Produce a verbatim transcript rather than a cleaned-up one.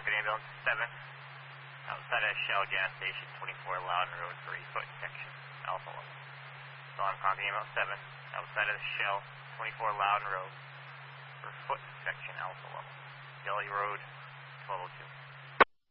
Concord Ambulance seven, outside of Shell gas station, twenty-four Loudon Road for a foot infection, Alpha level. So I'm Concord Ambulance seven, outside of the Shell, twenty-four Loudon Road for foot infection, Alpha level. Delhi Road, twelve oh two.